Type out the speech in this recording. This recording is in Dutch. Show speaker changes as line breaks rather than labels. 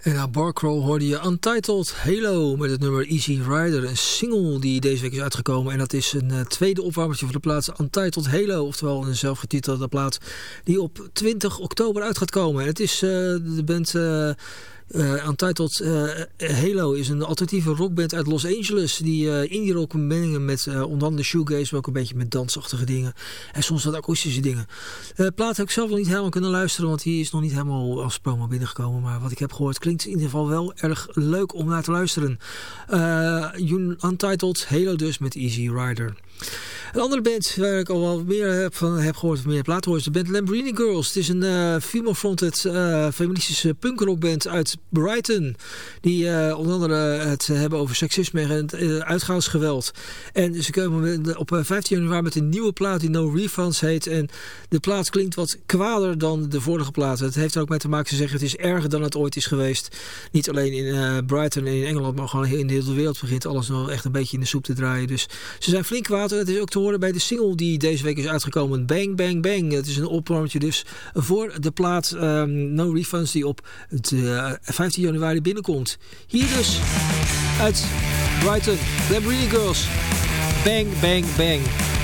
En na Barcrow hoorde je Untitled Halo met het nummer Easy Rider. Een single die deze week is uitgekomen. En dat is een tweede opwarmertje voor de plaat Untitled Halo. Oftewel een zelfgetitelde plaat die op 20 oktober uit gaat komen. En het is de band... Untitled Halo is een alternatieve rockband uit Los Angeles die indie rock mengen met onder andere shoegaze, maar ook een beetje met dansachtige dingen en soms wat akoestische dingen. Plaat heb ik zelf nog niet helemaal kunnen luisteren, want die is nog niet helemaal als promo binnengekomen, maar wat ik heb gehoord klinkt in ieder geval wel erg leuk om naar te luisteren. Untitled Halo dus met Easy Rider. Een andere band waar ik al wel meer van heb gehoord of meer heb laten horen is de band Lamborghini Girls. Het is een female-fronted feministische punkrockband uit Brighton. Die onder andere het hebben over seksisme en uitgaansgeweld. En ze komen op 15 januari met een nieuwe plaat die No Refunds heet. En de plaat klinkt wat kwader dan de vorige platen. Het heeft er ook mee te maken, ze zeggen het is erger dan het ooit is geweest. Niet alleen in Brighton en in Engeland, maar gewoon in de hele wereld begint alles nog echt een beetje in de soep te draaien. Dus ze zijn flink kwaad. Het is ook te horen bij de single die deze week is uitgekomen. Bang, bang, bang. Het is een opwarmtje dus voor de plaat No Refunds die op 15 januari binnenkomt. Hier dus uit Brighton. Lamborghini Girls. Bang, bang, bang.